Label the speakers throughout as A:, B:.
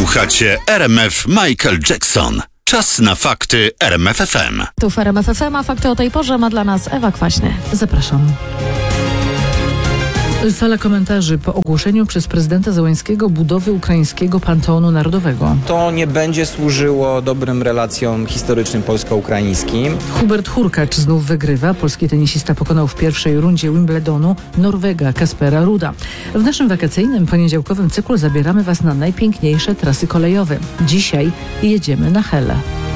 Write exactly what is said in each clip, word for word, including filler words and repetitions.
A: Słuchacie R M F Michael Jackson. Czas na fakty R M F F M.
B: Tu w R M F F M, a fakty o tej porze ma dla nas Ewa Kwaśny. Zapraszam. Fala komentarzy po ogłoszeniu przez prezydenta Zełańskiego budowy ukraińskiego Panteonu Narodowego.
C: To nie będzie służyło dobrym relacjom historycznym polsko-ukraińskim.
B: Hubert Hurkacz znów wygrywa. Polski tenisista pokonał w pierwszej rundzie Wimbledonu Norwega Kaspera Ruda. W naszym wakacyjnym, poniedziałkowym cyklu zabieramy Was na najpiękniejsze trasy kolejowe. Dzisiaj jedziemy na Helle.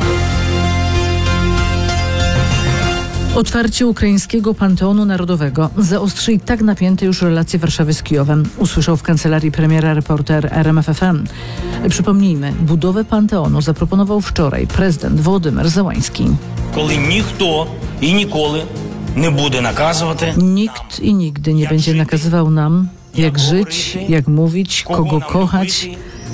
B: Otwarcie ukraińskiego Panteonu Narodowego zaostrzy i tak napięte już relacje Warszawy z Kijowem, usłyszał w kancelarii premiera reporter R M F F M. Przypomnijmy, budowę Panteonu zaproponował wczoraj prezydent Wołodymyr Zełański.
D: Коли ніхто і ніколи не буде наказувати.
B: Nikt i nigdy nie będzie nakazywał nam, jak żyć, jak mówić, kogo kochać,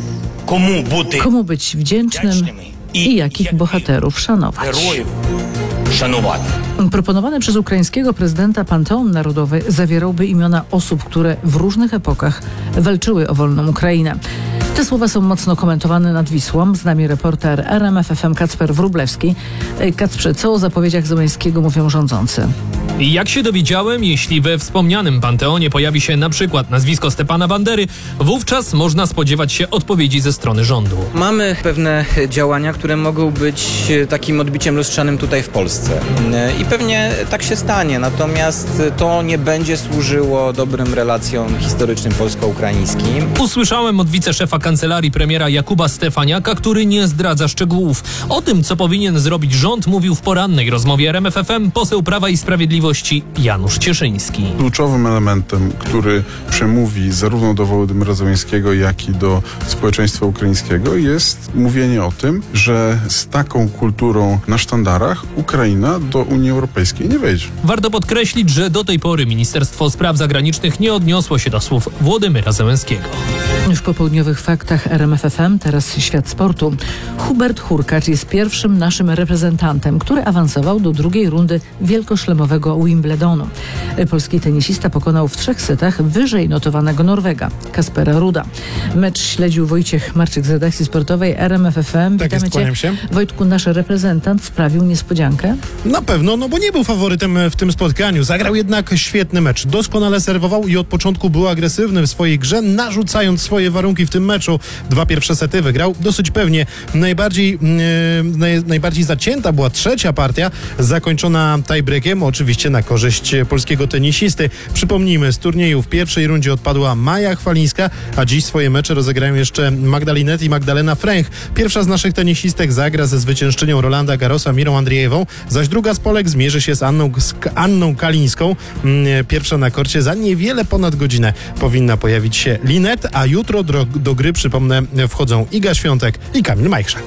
D: Кому бути
B: komu być wdzięcznym i jakich bohaterów szanować.
D: героїв шанувати.
B: Proponowany przez ukraińskiego prezydenta Panteon Narodowy zawierałby imiona osób, które w różnych epokach walczyły o wolną Ukrainę. Te słowa są mocno komentowane nad Wisłą. Z nami reporter R M F F M Kacper Wróblewski. Kacprze, co o zapowiedziach Zełańskiego mówią rządzący?
E: Jak się dowiedziałem, jeśli we wspomnianym Panteonie pojawi się na przykład nazwisko Stepana Bandery, wówczas można spodziewać się odpowiedzi ze strony rządu.
C: Mamy pewne działania, które mogą być takim odbiciem lustrzanym tutaj w Polsce. I pewnie tak się stanie, natomiast to nie będzie służyło dobrym relacjom historycznym polsko-ukraińskim.
E: Usłyszałem od wiceszefa kancelarii premiera Jakuba Stefaniaka, który nie zdradza szczegółów. O tym, co powinien zrobić rząd, mówił w porannej rozmowie R M F F M poseł Prawa i Sprawiedliwości Janusz Cieszyński.
F: Kluczowym elementem, który przemówi zarówno do Wołodymyra Zełańskiego, jak i do społeczeństwa ukraińskiego, jest mówienie o tym, że z taką kulturą na sztandarach Ukraina do Unii Europejskiej nie wejdzie.
E: Warto podkreślić, że do tej pory Ministerstwo Spraw Zagranicznych nie odniosło się do słów Wołodymyra Zełańskiego.
B: W popołudniowych faktach R M F F M teraz świat sportu. Hubert Hurkacz jest pierwszym naszym reprezentantem, który awansował do drugiej rundy wielkoszlemowego Wimbledonu. Polski tenisista pokonał w trzech setach wyżej notowanego Norwega Kaspera Ruda. Mecz śledził Wojciech Marczyk z redakcji sportowej R M F F M.
G: Tak jest, kłaniam się.
B: Wojtku, nasz reprezentant sprawił niespodziankę?
G: Na pewno, no bo nie był faworytem w tym spotkaniu. Zagrał jednak świetny mecz. Doskonale serwował i od początku był agresywny w swojej grze, narzucając swoje warunki w tym meczu. Dwa pierwsze sety wygrał dosyć pewnie. Najbardziej, yy, naj, najbardziej zacięta była trzecia partia, zakończona tiebreakiem, oczywiście na korzyść polskiego tenisisty. Przypomnijmy, z turnieju w pierwszej rundzie odpadła Maja Chwalińska, a dziś swoje mecze rozegrają jeszcze Magdalinet i Magdalena Fręch. Pierwsza z naszych tenisistek zagra ze zwyciężczynią Rolanda Garrosa Mirą Andrzejewą, zaś druga z Polek zmierzy się z Anną, z Anną Kalińską. Pierwsza na korcie za niewiele ponad godzinę powinna pojawić się Linet, a jutro do, do gry, przypomnę, wchodzą Iga Świątek i Kamil Majchrzak.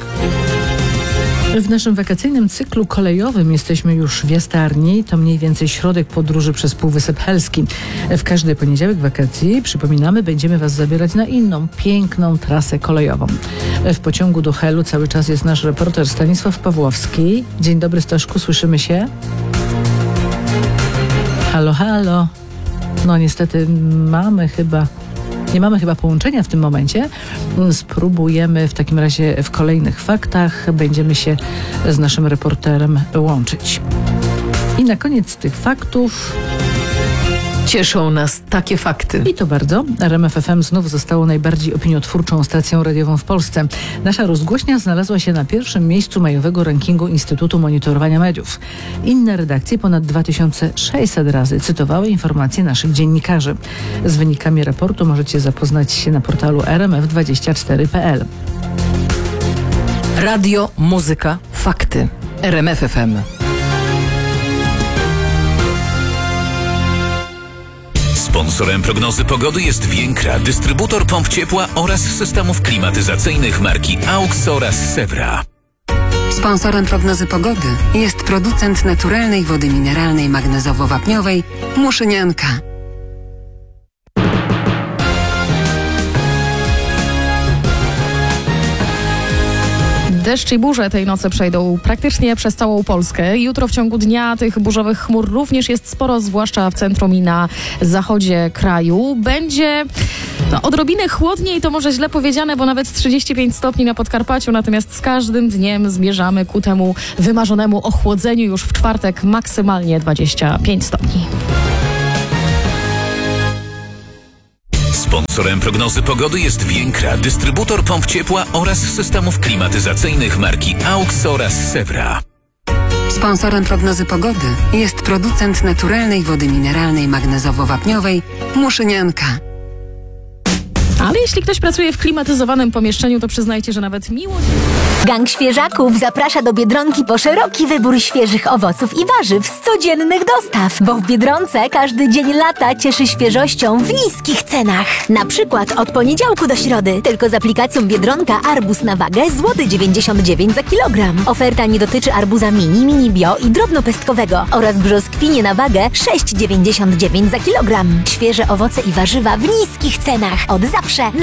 B: W naszym wakacyjnym cyklu kolejowym jesteśmy już w Jastarni. To mniej więcej środek podróży przez Półwysep Helski. W każdy poniedziałek wakacji, przypominamy, będziemy Was zabierać na inną, piękną trasę kolejową. W pociągu do Helu cały czas jest nasz reporter Stanisław Pawłowski. Dzień dobry, Staszku, słyszymy się? Halo, halo. No niestety mamy chyba... Nie mamy chyba połączenia w tym momencie. Spróbujemy w takim razie w kolejnych faktach. Będziemy się z naszym reporterem łączyć. I na koniec tych faktów...
H: Cieszą nas takie fakty.
B: I to bardzo. R M F F M znów zostało najbardziej opiniotwórczą stacją radiową w Polsce. Nasza rozgłośnia znalazła się na pierwszym miejscu majowego rankingu Instytutu Monitorowania Mediów. Inne redakcje ponad dwa tysiące sześćset razy cytowały informacje naszych dziennikarzy. Z wynikami raportu możecie zapoznać się na portalu R M F dwadzieścia cztery kropka p l.
H: Radio, muzyka, fakty. R M F F M.
I: Sponsorem prognozy pogody jest Więkra, dystrybutor pomp ciepła oraz systemów klimatyzacyjnych marki AUX oraz Sewra.
J: Sponsorem prognozy pogody jest producent naturalnej wody mineralnej magnezowo-wapniowej Muszynianka.
K: Deszcze i burze tej nocy przejdą praktycznie przez całą Polskę. Jutro w ciągu dnia tych burzowych chmur również jest sporo, zwłaszcza w centrum i na zachodzie kraju. Będzie no, odrobinę chłodniej, to może źle powiedziane, bo nawet trzydzieści pięć stopni na Podkarpaciu, natomiast z każdym dniem zmierzamy ku temu wymarzonemu ochłodzeniu. Już w czwartek maksymalnie dwadzieścia pięć stopni.
I: Sponsorem prognozy pogody jest Więkra, dystrybutor pomp ciepła oraz systemów klimatyzacyjnych marki AUX oraz Sewra.
J: Sponsorem prognozy pogody jest producent naturalnej wody mineralnej magnezowo-wapniowej Muszynianka.
K: Ale jeśli ktoś pracuje w klimatyzowanym pomieszczeniu, to przyznajcie, że nawet miłość...
L: Gang Świeżaków zaprasza do Biedronki po szeroki wybór świeżych owoców i warzyw z codziennych dostaw, bo w Biedronce każdy dzień lata cieszy świeżością w niskich cenach. Na przykład od poniedziałku do środy tylko z aplikacją Biedronka arbuz na wagę złoty dziewięćdziesiąt dziewięć za kilogram. Oferta nie dotyczy arbuza mini, mini bio i drobnopestkowego oraz brzoskwinie na wagę sześć dziewięćdziesiąt dziewięć za kilogram. Świeże owoce i warzywa w niskich cenach od zawsze.